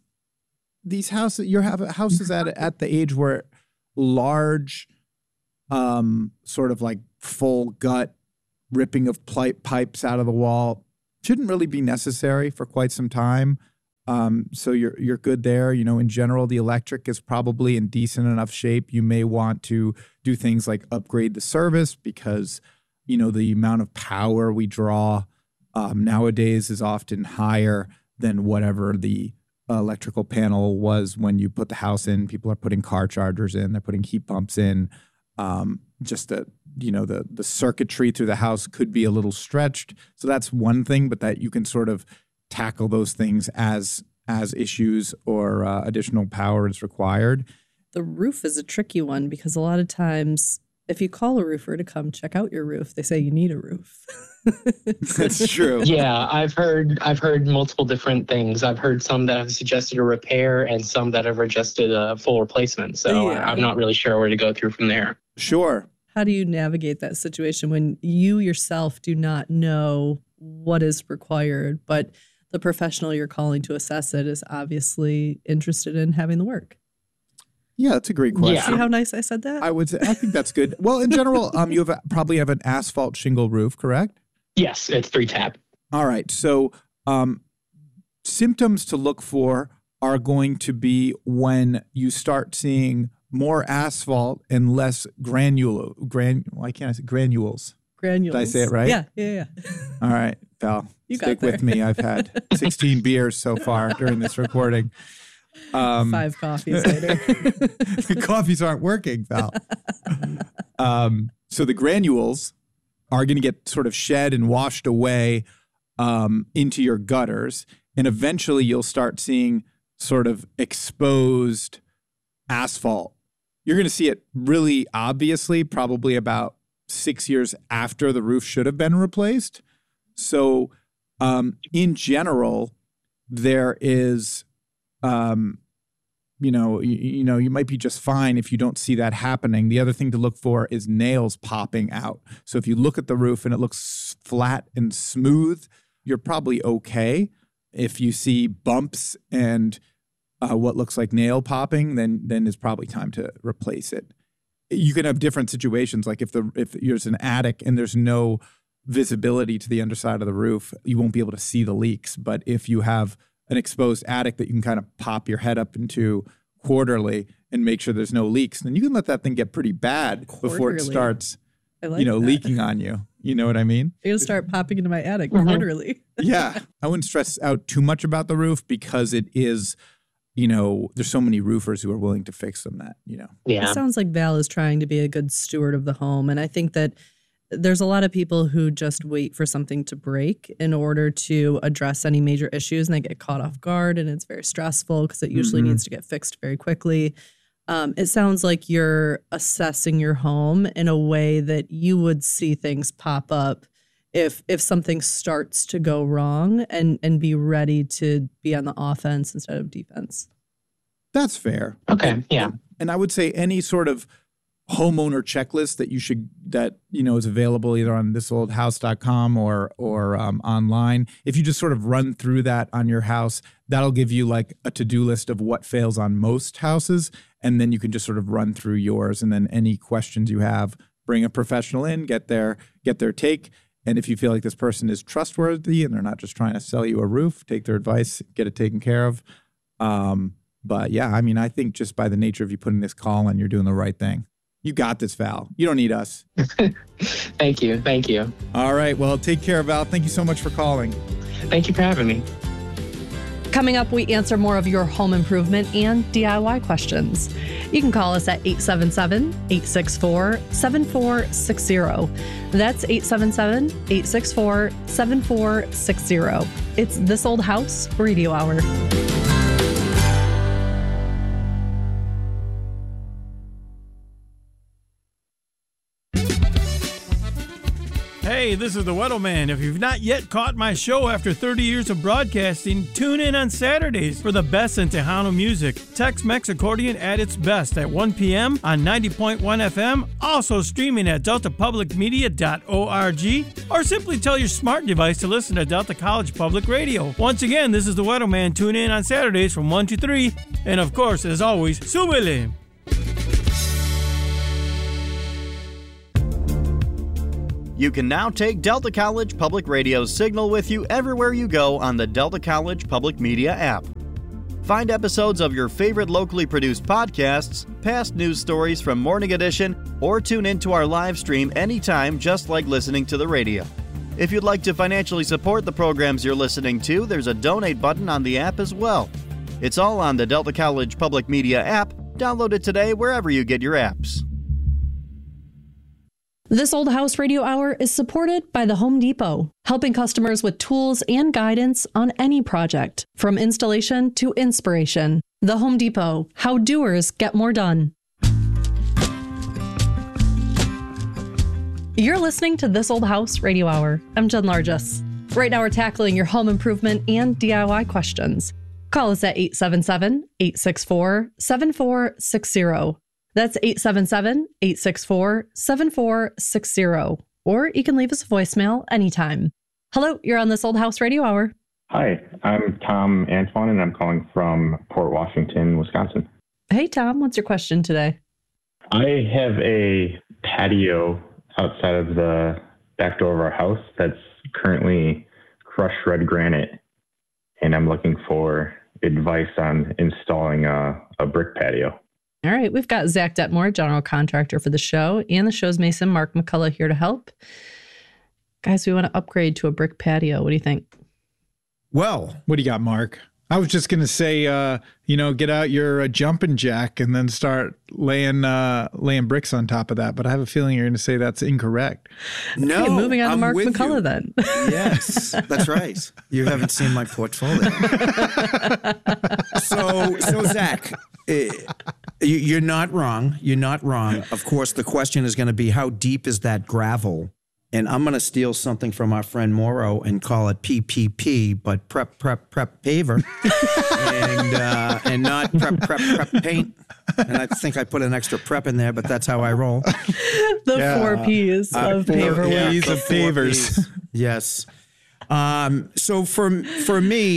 these houses, you have houses at the age where large sort of like full gut ripping of pipes out of the wall shouldn't really be necessary for quite some time. So you're good there. You know, in general, the electric is probably in decent enough shape. You may want to do things like upgrade the service because, you know, the amount of power we draw nowadays is often higher than whatever the electrical panel was when you put the house in. People are putting car chargers in, they're putting heat pumps in. Just the circuitry through the house could be a little stretched. So that's one thing, but that you can sort of tackle those things as issues or additional power is required. The roof is a tricky one because a lot of times if you call a roofer to come check out your roof, they say you need a roof. That's true. Yeah, I've heard multiple different things. I've heard some that have suggested a repair and some that have suggested a full replacement. So Yeah. I'm not really sure where to go through from there. Sure. How do you navigate that situation when you yourself do not know what is required, but the professional you're calling to assess it is obviously interested in having the work? Yeah, that's a great question. See how nice I said that? I think that's good. Well, in general, you probably have an asphalt shingle roof, correct? Yes, it's 3-tab. All right. So symptoms to look for are going to be when you start seeing more asphalt and less granules. Granules. Did I say it right? Yeah. All right, Val. You got stick there. with me. I've had 16 beers so far during this recording. 5 coffees later. The coffees aren't working, Val. So the granules are going to get sort of shed and washed away into your gutters. And eventually you'll start seeing sort of exposed asphalt. You're going to see it really obviously probably about 6 years after the roof should have been replaced. So in general, there is, you might be just fine if you don't see that happening. The other thing to look for is nails popping out. So if you look at the roof and it looks flat and smooth, you're probably okay. If you see bumps and what looks like nail popping, then it's probably time to replace it. You can have different situations. Like if there's an attic and there's no visibility to the underside of the roof, you won't be able to see the leaks. But if you have an exposed attic that you can kind of pop your head up into quarterly and make sure there's no leaks, then you can let that thing get pretty bad before it starts, leaking on you. You know what I mean? You're going to start popping into my attic quarterly. Yeah. I wouldn't stress out too much about the roof because it is, there's so many roofers who are willing to fix them that. It sounds like Val is trying to be a good steward of the home. And I think that there's a lot of people who just wait for something to break in order to address any major issues, and they get caught off guard, and it's very stressful because it usually needs to get fixed very quickly. It sounds like you're assessing your home in a way that you would see things pop up if something starts to go wrong and be ready to be on the offense instead of defense. That's fair. Okay, yeah. And I would say any sort of homeowner checklist that is available either on thisoldhouse.com or online. If you just sort of run through that on your house, that'll give you like a to-do list of what fails on most houses. And then you can just sort of run through yours. And then any questions you have, bring a professional in, get their take. And if you feel like this person is trustworthy and they're not just trying to sell you a roof, take their advice, get it taken care of. But yeah, I mean, I think just by the nature of you putting this call in, you're doing the right thing. You got this, Val. You don't need us. Thank you. All right. Well, take care, Val. Thank you so much for calling. Thank you for having me. Coming up, we answer more of your home improvement and DIY questions. You can call us at 877-864-7460. That's 877-864-7460. It's This Old House Radio Hour. Hey, this is the Weddle Man. If you've not yet caught my show after 30 years of broadcasting, tune in on Saturdays for the best in Tejano music. Tex-Mex accordion at its best at 1 p.m. on 90.1 FM, also streaming at deltapublicmedia.org, or simply tell your smart device to listen to Delta College Public Radio. Once again, this is the Weddle Man. Tune in on Saturdays from 1 to 3, and of course, as always, súbele. You can now take Delta College Public Radio's signal with you everywhere you go on the Delta College Public Media app. Find episodes of your favorite locally produced podcasts, past news stories from Morning Edition, or tune into our live stream anytime, just like listening to the radio. If you'd like to financially support the programs you're listening to, there's a donate button on the app as well. It's all on the Delta College Public Media app. Download it today wherever you get your apps. This Old House Radio Hour is supported by the Home Depot, helping customers with tools and guidance on any project, from installation to inspiration. The Home Depot, how doers get more done. You're listening to This Old House Radio Hour. I'm Jen Largess. Right now we're tackling your home improvement and DIY questions. Call us at 877-864-7460. That's 877-864-7460. Or you can leave us a voicemail anytime. Hello, you're on This Old House Radio Hour. Hi, I'm Tom Antoine, and I'm calling from Port Washington, Wisconsin. Hey, Tom, what's your question today? I have a patio outside of the back door of our house that's currently crushed red granite, and I'm looking for advice on installing a brick patio. All right, we've got Zach Detmore, general contractor for the show, and the show's Mason, Mark McCullough, here to help. Guys, we want to upgrade to a brick patio. What do you think? Well, what do you got, Mark? I was just going to say, get out your jumping jack and then start laying bricks on top of that. But I have a feeling you're going to say that's incorrect. No, okay, moving on to I'm Mark with McCullough you. then. Yes, that's right. You haven't seen my portfolio. So Zach, you're not wrong. You're not wrong. Of course, the question is going to be, how deep is that gravel? And I'm going to steal something from our friend Morrow and call it PPP, but prep paver, and not prep paint. And I think I put an extra prep in there, but that's how I roll. The 4 Ps of paver. Yeah, P's of pavers. Yes. So for me,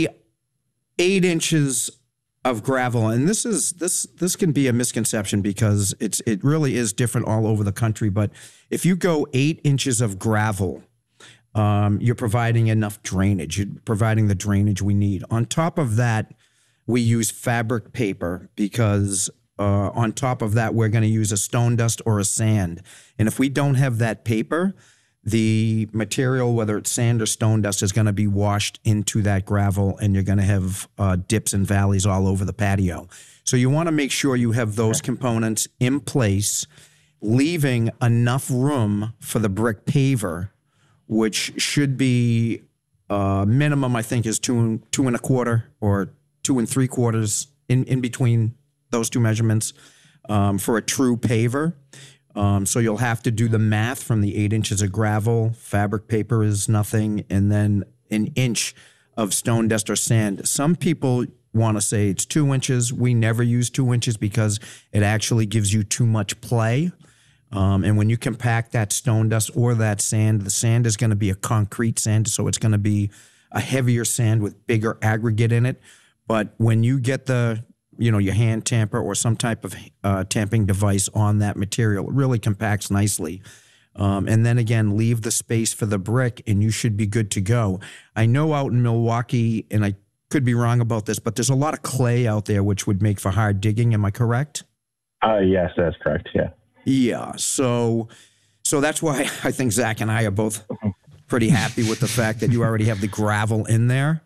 8 inches of gravel, and this can be a misconception because it really is different all over the country. But if you go 8 inches of gravel, you're providing enough drainage. You're providing the drainage we need. On top of that, we use fabric paper because on top of that, we're going to use a stone dust or a sand. And if we don't have that paper, the material, whether it's sand or stone dust, is going to be washed into that gravel, and you're going to have dips and valleys all over the patio. So you want to make sure you have those components in place, leaving enough room for the brick paver, which should be minimum, I think, is 2 1/4 or 2 3/4 in between those two measurements for a true paver. So you'll have to do the math from the 8 inches of gravel. Fabric paper is nothing. And then an inch of stone dust or sand. Some people want to say it's 2 inches. We never use 2 inches because it actually gives you too much play. And when you compact that stone dust or that sand, the sand is going to be a concrete sand. So it's going to be a heavier sand with bigger aggregate in it. But when you get your hand tamper or some type of tamping device on that material, it really compacts nicely. And then again, leave the space for the brick and you should be good to go. I know out in Milwaukee, and I could be wrong about this, but there's a lot of clay out there which would make for hard digging. Am I correct? Yes, that's correct. Yeah. Yeah. So that's why I think Zach and I are both pretty happy with the fact that you already have the gravel in there,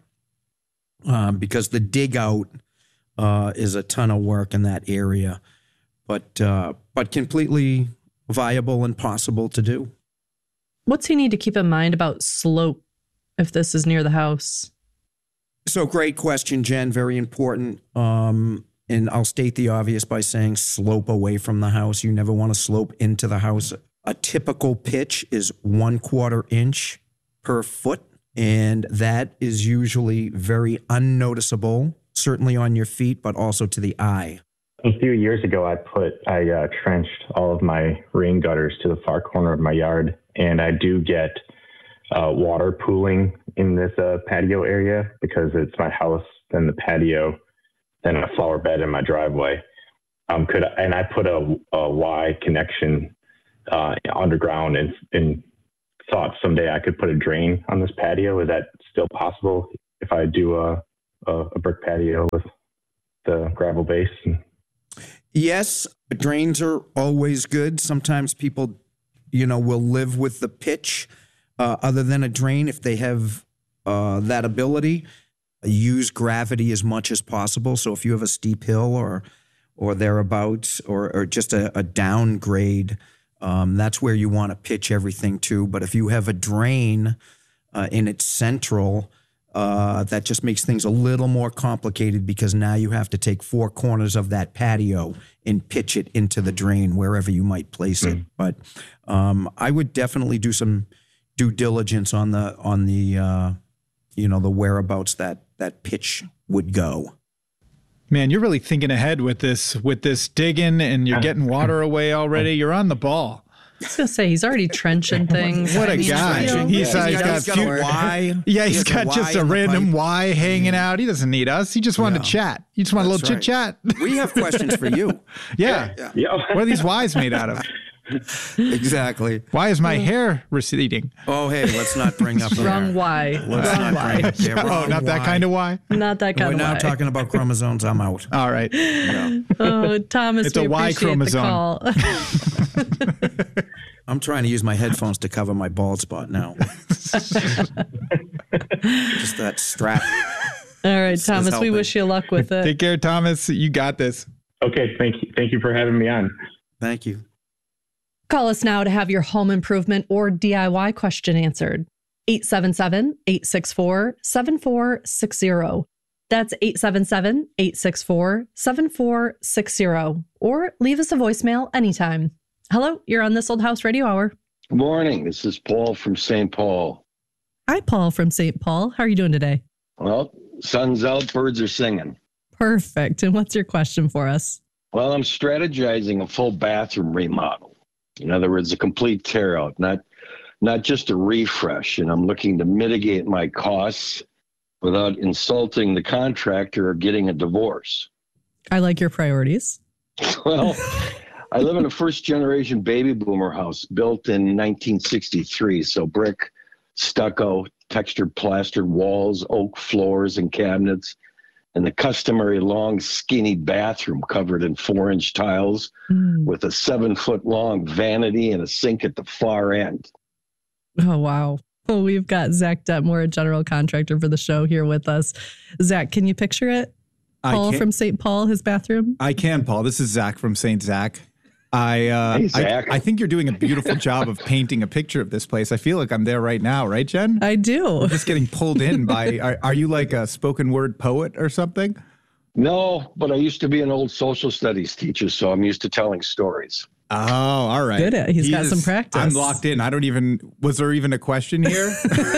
because the dig out is a ton of work in that area, but completely viable and possible to do. What's he need to keep in mind about slope if this is near the house? So great question, Jen. Very important. And I'll state the obvious by saying slope away from the house. You never want to slope into the house. A typical pitch is 1/4 inch per foot, and that is usually very unnoticeable, certainly on your feet, but also to the eye. A few years ago, I trenched all of my rain gutters to the far corner of my yard, and I do get water pooling in this patio area because it's my house, then the patio, then a flower bed in my driveway. And I put a Y connection underground and thought someday I could put a drain on this patio. Is that still possible if I do a brick patio with the gravel base? Yes, drains are always good. Sometimes people, will live with the pitch other than a drain if they have that ability. Use gravity as much as possible. So if you have a steep hill or thereabouts or just a downgrade, that's where you want to pitch everything to. But if you have a drain in its central, that just makes things a little more complicated because now you have to take 4 corners of that patio and pitch it into the drain wherever you might place it. But I would definitely do some due diligence on the the whereabouts that pitch would go. Man, you're really thinking ahead with this digging, and you're getting water away already. You're on the ball. I was gonna say he's already trenching things. What a guy! He's got a Y. Yeah, he's got just a random Y hanging out. He doesn't need us. He just wanted to chat. He just wanted a little chit chat. We have questions for you. Yeah. What are these Ys made out of? Exactly. Why is my hair receding? Oh, hey, let's not bring up wrong Y. Let's not bring up there. Oh, not that kind of Y? Not that kind of Y. We're now talking about chromosomes. I'm out. All right. Yeah. Oh, Thomas, it's a Y chromosome. I'm trying to use my headphones to cover my bald spot now. Just that strap. All right, Thomas, we wish you luck with it. Take care, Thomas. You got this. Okay, thank you. Thank you for having me on. Thank you. Call us now to have your home improvement or DIY question answered. 877-864-7460. That's 877-864-7460. Or leave us a voicemail anytime. Hello, you're on This Old House Radio Hour. Good morning. This is Paul from St. Paul. Hi, Paul from St. Paul. How are you doing today? Well, sun's out, birds are singing. Perfect. And what's your question for us? Well, I'm strategizing a full bathroom remodel. In other words, a complete tear out, not just a refresh. And I'm looking to mitigate my costs without insulting the contractor or getting a divorce. I like your priorities. Well, I live in a first-generation baby boomer house built in 1963. So brick, stucco, textured plastered walls, oak floors and cabinets, and the customary long, skinny bathroom covered in 4-inch tiles with a 7-foot-long vanity and a sink at the far end. Oh, wow. Well, we've got Zach Detmore, a general contractor for the show, here with us. Zach, can you picture it? Paul from St. Paul, his bathroom? I can, Paul. This is Zach from St. Zach. Hey, Zach. I think you're doing a beautiful job of painting a picture of this place. I feel like I'm there right now, right, Jen? I do. I'm just getting pulled in by, are you like a spoken word poet or something? No, but I used to be an old social studies teacher, so I'm used to telling stories. Oh, all right. Good. He's got some practice. I'm locked in. Was there even a question here?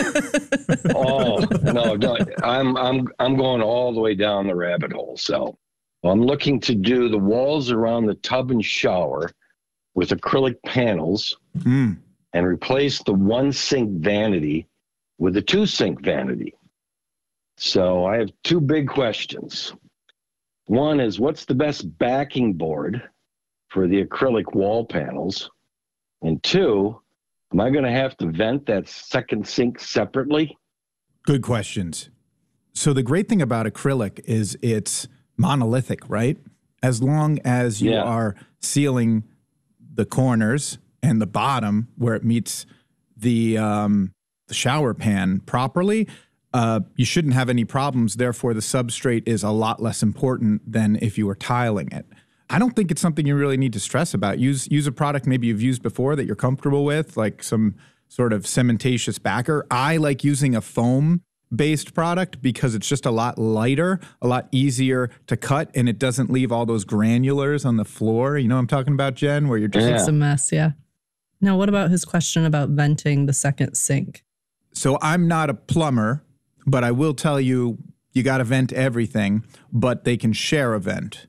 Oh, no, I'm going all the way down the rabbit hole. So I'm looking to do the walls around the tub and shower with acrylic panels and replace the 1-sink vanity with a 2-sink vanity. So I have 2 big questions. One is, what's the best backing board for the acrylic wall panels? And 2, am I going to have to vent that second sink separately? Good questions. So the great thing about acrylic is it's monolithic, right? As long as you are sealing the corners and the bottom where it meets the shower pan properly, you shouldn't have any problems. Therefore, the substrate is a lot less important than if you were tiling it. I don't think it's something you really need to stress about. Use a product maybe you've used before that you're comfortable with, like some sort of cementatious backer. I like using a foam-based product because it's just a lot lighter, a lot easier to cut, and it doesn't leave all those granulars on the floor. You know what I'm talking about, Jen? Where you're just It's a mess, yeah. Now, what about his question about venting the second sink? So I'm not a plumber, but I will tell you, you got to vent everything, but they can share a vent.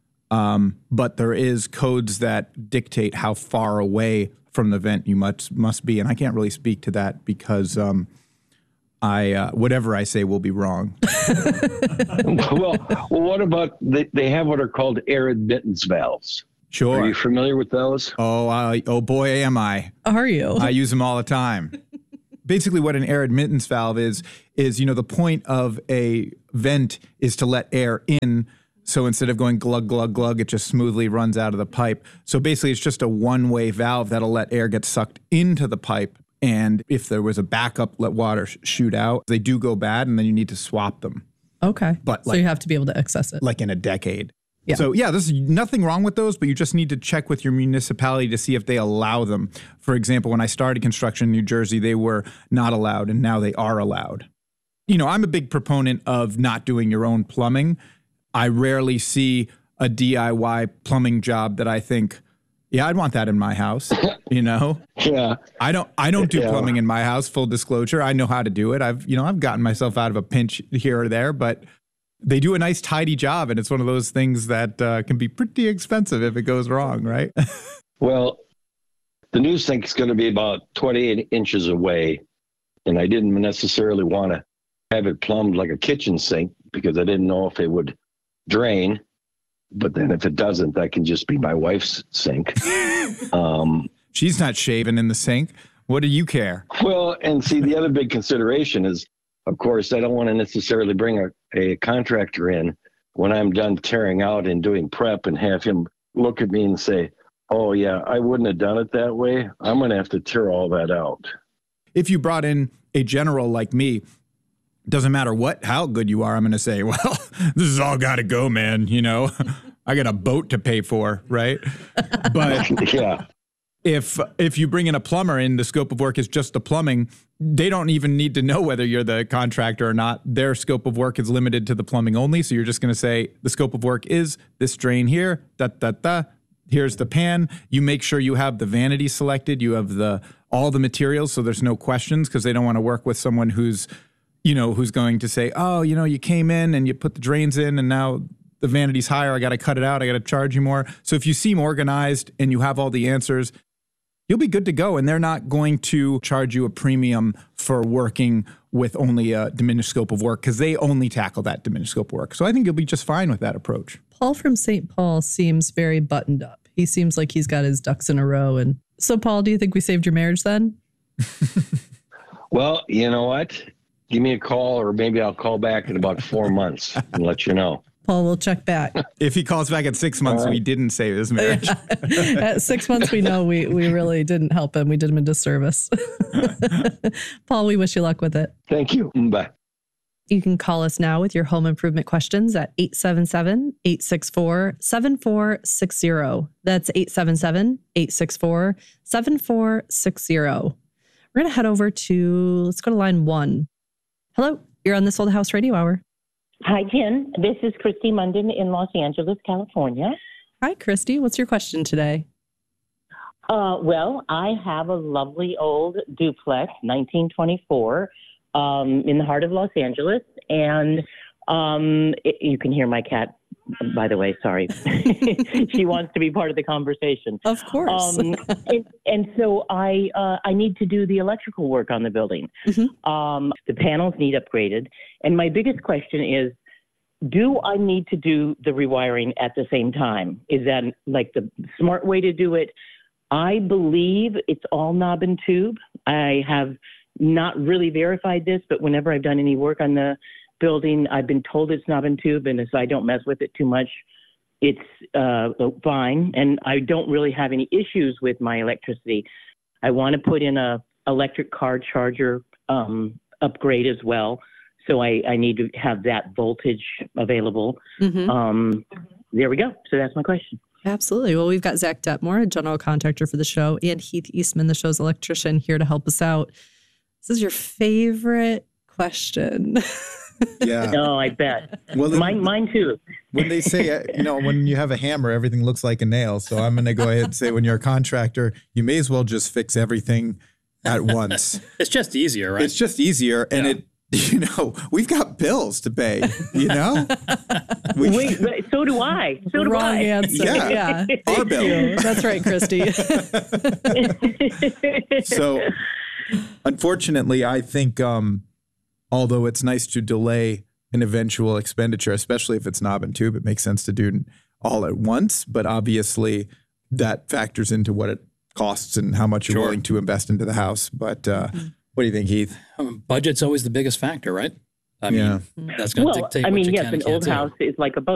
But there is codes that dictate how far away from the vent you must be. And I can't really speak to that because whatever I say will be wrong. Well, what about they have what are called air admittance valves? Sure. Are you familiar with those? Oh boy, am I. Are you? I use them all the time. Basically, what an air admittance valve is, the point of a vent is to let air in. So instead of going glug, glug, glug, it just smoothly runs out of the pipe. So basically, it's just a one-way valve that'll let air get sucked into the pipe. And if there was a backup, let water shoot out. They do go bad, and then you need to swap them. Okay. But so you have to be able to access it. Like in a decade. Yeah. So yeah, there's nothing wrong with those, but you just need to check with your municipality to see if they allow them. For example, when I started construction in New Jersey, they were not allowed, and now they are allowed. I'm a big proponent of not doing your own plumbing. I rarely see a DIY plumbing job that I think, yeah, I'd want that in my house, Yeah. I don't do plumbing in my house, full disclosure. I know how to do it. I've gotten myself out of a pinch here or there, but they do a nice tidy job, and it's one of those things that can be pretty expensive if it goes wrong, right? Well, the new sink is going to be about 28 inches away, and I didn't necessarily want to have it plumbed like a kitchen sink because I didn't know if it would drain. But then if it doesn't, that can just be my wife's sink. She's not shaving in the sink. What do you care? Well, and see, the other big consideration is, of course, I don't want to necessarily bring a contractor in when I'm done tearing out and doing prep and have him look at me and say, oh, yeah, I wouldn't have done it that way. I'm going to have to tear all that out. If you brought in a general like me, doesn't matter how good you are, I'm going to say, well, this has all got to go, man. I got a boat to pay for, right? But yeah. If you bring in a plumber and the scope of work is just the plumbing, they don't even need to know whether you're the contractor or not. Their scope of work is limited to the plumbing only. So you're just going to say the scope of work is this drain here, here's the pan. You make sure you have the vanity selected. You have all the materials, so there's no questions, because they don't want to work with someone who's going to say, oh, you came in and you put the drains in and now the vanity's higher. I got to cut it out. I got to charge you more. So if you seem organized and you have all the answers, you'll be good to go. And they're not going to charge you a premium for working with only a diminished scope of work, because they only tackle that diminished scope of work. So I think you'll be just fine with that approach. Paul from St. Paul seems very buttoned up. He seems like he's got his ducks in a row. And so, Paul, do you think we saved your marriage then? Well, you know what? Give me a call, or maybe I'll call back in about 4 months and let you know. Paul will check back. If he calls back at 6 months, we didn't save his marriage. At 6 months, we know we really didn't help him. We did him a disservice. Paul, we wish you luck with it. Thank you. Bye. You can call us now with your home improvement questions at 877-864-7460. That's 877-864-7460. We're going to head over let's go to line 1. Hello, you're on This Old House Radio Hour. Hi, Jen. This is Christy Munden in Los Angeles, California. Hi, Christy. What's your question today? Well, I have a lovely old duplex, 1924, in the heart of Los Angeles. And you can hear my cat, by the way, sorry. She wants to be part of the conversation. Of course. And so I need to do the electrical work on the building. Mm-hmm. The panels need upgraded. And my biggest question is, do I need to do the rewiring at the same time? Is that like the smart way to do it? I believe it's all knob and tube. I have not really verified this, but whenever I've done any work on the building, I've been told it's knob and tube, and so I don't mess with it too much. It's fine, and I don't really have any issues with my electricity. I want to put in a electric car charger upgrade as well, so I need to have that voltage available. Mm-hmm. There we go. So that's my question. Absolutely. Well, we've got Zach Detmore, a general contractor for the show, and Heath Eastman, the show's electrician, here to help us out. This is your favorite question. Yeah. No, I bet. Well, mine too. When they say, when you have a hammer, everything looks like a nail. So I'm going to go ahead and say, when you're a contractor, you may as well just fix everything at once. It's just easier, right? It's just easier. And we've got bills to pay, Wait, so do I. Wrong answer. Yeah. Our bill. That's right, Christy. So, unfortunately, I think, although it's nice to delay an eventual expenditure, especially if it's knob and tube, it makes sense to do it all at once. But obviously, that factors into what it costs and how much you're willing to invest into the house. But what do you think, Heath? Budget's always the biggest factor, right? I mean, that's going to dictate what you can and can't do. Yes, an old house is like a boat.